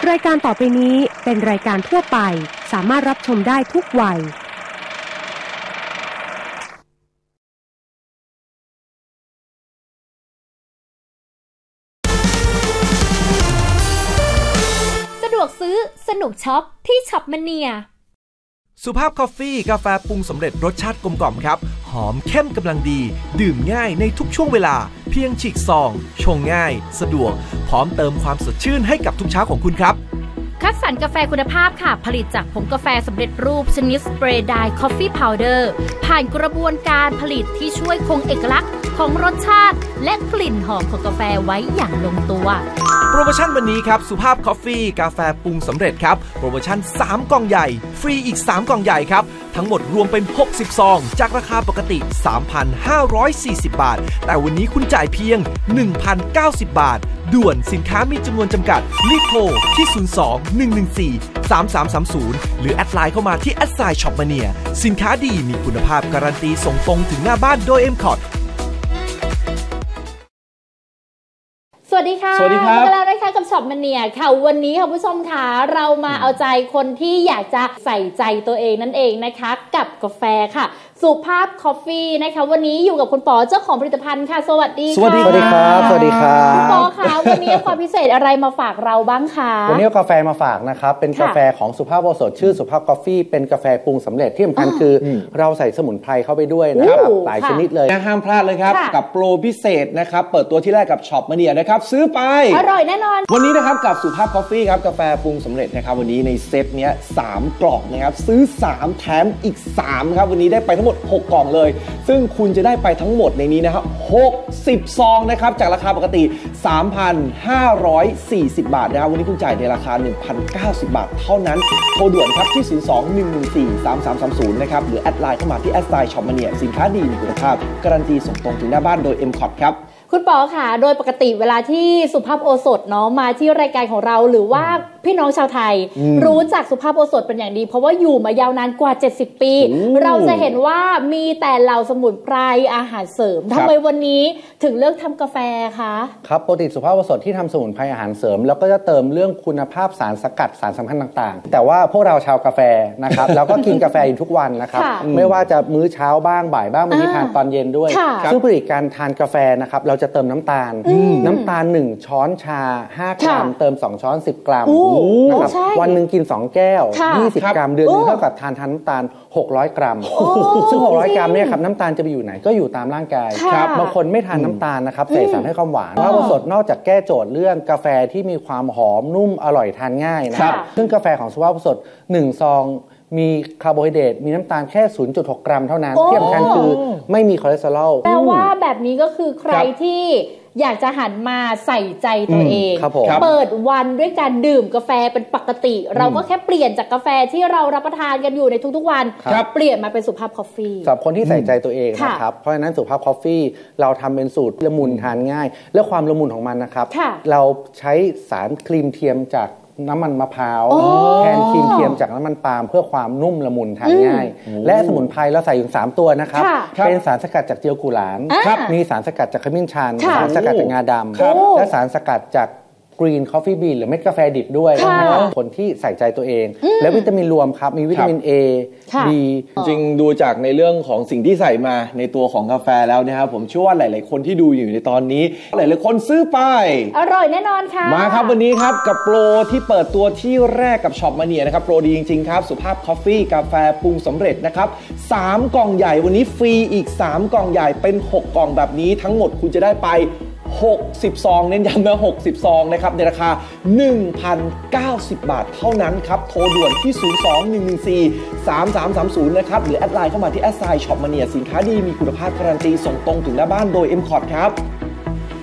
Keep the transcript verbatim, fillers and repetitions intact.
รายการต่อไปนี้เป็นรายการทั่วไปสามารถรับชมได้ทุกวัยสะดวกซื้อสนุกช็อปที่ช็อปมาเนียสุภาพคอฟฟี่กาแฟปรุงสำเร็จรสชาติกลมกล่อมครับหอมเข้มกำลังดีดื่มง่ายในทุกช่วงเวลาเพียงฉีกซองชงง่ายสะดวกพร้อมเติมความสดชื่นให้กับทุกเช้าของคุณครับคัดสรรกาแฟคุณภาพค่ะผลิตจากผงกาแฟสำเร็จรูปชนิดสเปรย์ไดร์คอฟฟี่พาวเดอร์ผ่านกระบวนการผลิตที่ช่วยคงเอกลักษณ์ของรสชาติและกลิ่นหอมของกาแฟไว้อย่างลงตัวโปรโมชั่นวันนี้ครับสุภาพคอฟฟี่กาแฟปรุงสำเร็จครับโปรโมชั่นสามกล่องใหญ่ฟรีอีกสามกล่องใหญ่ครับทั้งหมดรวมเป็นหกสิบซองจากราคาปกติ สามพันห้าร้อยสี่สิบ บาทแต่วันนี้คุณจ่ายเพียง หนึ่งพันเก้าสิบ บาทด่วนสินค้ามีจำนวนจำกัดรีบโทรที่ศูนย์ สอง หนึ่ง หนึ่ง สี่ สาม สาม สาม ศูนย์หรือแอดไลน์เข้ามาที่แอดไซน์ช็อปมาเนียสินค้าดีมีคุณภาพการันตีส่งตรงถึงหน้าบ้านโดย เอ็ม คอร์สวัสดีค่ะสวัสดีครับมาแล้วนะคะกับช็อปมาเนียค่ะวันนี้ค่ะผู้ชมค่ะเรามาเอาใจคนที่อยากจะใส่ใจตัวเองนั่นเองนะคะกับกาแฟค่ะสุภาพคอฟฟี่นะคะวันนี้อยู่กับคุณปอเจ้าของผลิตภัณฑ์ค่ะสวัสดีค่ะสวัสดีครับสวัสดีครับคุณปอค่ะวันนี้ความพิเศษอะไรมาฝากเราบ้างคะวันนี้เอากาแฟมาฝากนะครับเป็นกาแฟของสุภาพโอสถชื่อสุภาพคอฟฟี่เป็นกาแฟปรุงสำเร็จที่สำคัญคือเราใส่สมุนไพรเข้าไปด้วยนะครับหลายชนิดเลยห้ามพลาดเลยครับกับโปรพิเศษนะครับเปิดตัวที่แรกกับช็อปมาเนียนะครับซื้อไปอร่อยแน่นอนวันนี้นะครับกับสุภาพคอฟฟี่ครับกาแฟปรุงสำเร็จนะครับวันนี้ในเซตเนี้ยสามกล่องนะครับซื้อสามแถมอีกสามครับวันนี้ได้ไปทั้งหมดหกกล่องเลยซึ่งคุณจะได้ไปทั้งหมดในนี้นะครับหกสิบซองนะครับจากราคาปกติ สามพันห้าร้อยสี่สิบ บาทนะครับวันนี้คุณจ่ายในราคา หนึ่งพันเก้าสิบ บาทเท่านั้นโทรด่วนครับที่ศูนย์ สอง หนึ่ง หนึ่ง สี่ สาม สาม สาม ศูนย์นะครับหรือแอดไลน์เข้ามาที่แอดไซน์ช็อปมาเนียสินค้าดีมีคุณภาพการันตีส่งตรงถึงหน้าบ้านโดย เอ็ม คอร์ ครับคุณปอค่ะโดยปกติเวลาที่สุภาพโอสถเนาะมาที่รายการของเราหรือว่าพี่น้องชาวไทยรู้จักสุภาพโอสถเป็นอย่างดีเพราะว่าอยู่มายาวนานกว่าเจ็ดสิบปีเราจะเห็นว่ามีแต่เหล่าสมุนไพรอาหารเสริมทำไมวันนี้ถึงเลือกทำกาแฟคะครับปกติสุภาพโอสถที่ทำสมุนไพรอาหารเสริมแล้วก็จะเติมเรื่องคุณภาพสารสกัดสารสำคัญต่างๆแต่ว่าพวกเราชาวกาแฟนะครับเราก็กินกาแฟอยู่ทุกวันนะครับไม่ว่าจะมื้อเช้าบ้างบ่ายบ้างบางทีทานตอนเย็นด้วยซึ่งปกติการทานกาแฟนะครับเราจะเติมน้ำตาลน้ำตาลหนึ่งช้อนชาห้ากรัมเติมสองช้อนสิบกรัมนะครับวันหนึ่งกินสองแก้วยี่สิบกรัมเดือนนึงเท่ากับทานทานน้ำตาลหกร้อยกรัมซึ่งหกร้อยกรัมเนี่ยครับน้ำตาลจะไปอยู่ไหนก็อยู่ตามร่างกายครับบางคนไม่ทานน้ำตาลนะครับใส่สารให้ความหวานว่าโอสถนอกจากแก้โจทย์เรื่องกาแฟที่มีความหอมนุ่มอร่อยทานง่ายนะครับซึ่งกาแฟของสุภาพโอสถหนึ่งซองมีคาร์โบไฮเดรตมีน้ำตาลแค่ ศูนย์จุดหก กรัมเท่านั้นที่สำคัญคือไม่มีคอเลสเตอรอลแปลว่าแบบนี้ก็คือใครที่อยากจะหันมาใส่ใจตัวเองเปิดวันด้วยการดื่มกาแฟเป็นปกติเราก็แค่เปลี่ยนจากกาแฟที่เรารับประทานกันอยู่ในทุกๆวันเปลี่ยนมาเป็นสุภาพคอฟฟี่สำหรับคนที่ใส่ใจตัวเองนะครับเพราะฉะนั้นสุภาพคอฟฟี่เราทำเป็นสูตรละมุนทานง่ายและความละมุนของมันนะครับเราใช้สารครีมเทียมจากน้ำมันมะพร้าวแทนครีมเทียมจากน้ำมันปาล์มเพื่อความนุ่มละมุนทานง่ายและสมุนไพรเราใส่อยู่สามตัวนะครับเป็นสารสกัดจากเจียวกุหลาบมีสารสกัดจากขมิ้นชันสารสกัดจากงาดำและสารสกัดจากกรีนคอฟฟี่บีนหรือเม็ดกาแฟดิบด้วยนะครับคนที่ใส่ใจตัวเองและวิตามินรวมครับมีวิตามิน A B จริงดูจากในเรื่องของสิ่งที่ใส่มาในตัวของกาแฟแล้วนะครับผมเชื่อว่าหลายๆคนที่ดูอยู่ในตอนนี้หลายๆคนซื้อไปอร่อยแน่นอนค่ะมาครับวันนี้ครับกับโปรที่เปิดตัวที่แรกกับช็อปมาเนียนะครับโปรดีจริงๆครับสุภาพคอฟฟี่กาแฟปรุงสำเร็จนะครับสามกล่องใหญ่วันนี้ฟรีอีกสามกล่องใหญ่เป็นหกกล่องแบบนี้ทั้งหมดคุณจะได้ไปหกสิบซองเน้นย้ำนะหกสิบซองนะครับในราคา หนึ่งพันเก้าสิบ บาทเท่านั้นครับโทรด่วนที่ศูนย์ สอง หนึ่ง หนึ่ง สี่ สาม สาม สาม ศูนย์นะครับหรือแอดไลน์เข้ามาที่แอดไซน์ช็อปมาเนียสินค้าดีมีคุณภาพการันตีส่งตรงถึงหน้าบ้านโดย เอ็ม คอร์ ครับ